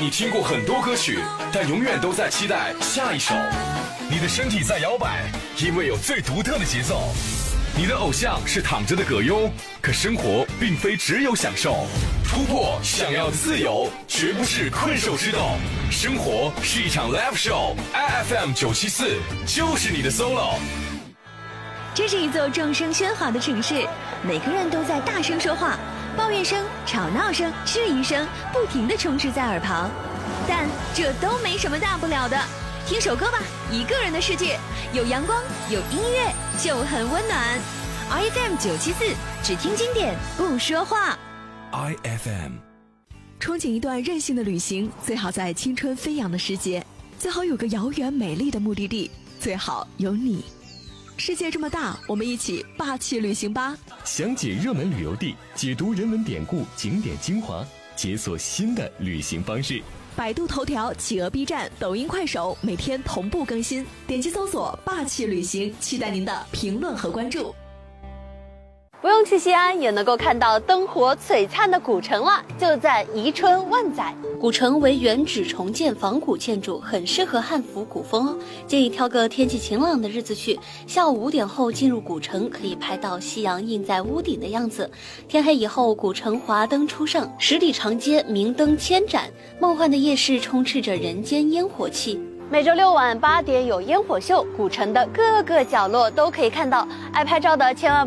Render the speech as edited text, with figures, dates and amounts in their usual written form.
你听过很多歌曲，但永远都在期待下一首。你的身体在摇摆，因为有最独特的节奏。你的偶像是躺着的葛优，可生活并非只有享受。突破想要的自由，绝不是困兽之斗。生活是一场 live show，IFM 974就是你的 solo。 这是一座众声喧哗的城市，每个人都在大声说话，抱怨声、吵闹声、质疑声不停地充斥在耳旁，但这都没什么大不了的。听首歌吧，一个人的世界，有阳光，有音乐，就很温暖。IFM 974，只听经典，不说话。 IFM。 憧憬一段任性的旅行，最好在青春飞扬的时节，最好有个遥远美丽的目的地，最好有你。世界这么大，我们一起霸气旅行吧！ 详解热门旅游地，解读人文典故、景点精华，解锁新的旅行方式。 百度头条、企鹅 B 站、抖音、快手每天同步更新，点击搜索“霸气旅行”，期待您的评论和关注。 不用去西安也能够看到灯火璀璨的古城了，就在宜春万载。古城为原址重建仿古建筑，很适合汉服古风哦。建议挑个天气晴朗的日子去，下午5点后进入古城，可以拍到夕阳映在屋顶的样子。天黑以后，古城华灯初上，10里长街明灯千盏，梦幻的夜市充斥着人间烟火气。每周6晚8点有烟火秀，古城的各个角落都可以看到。爱拍照的千万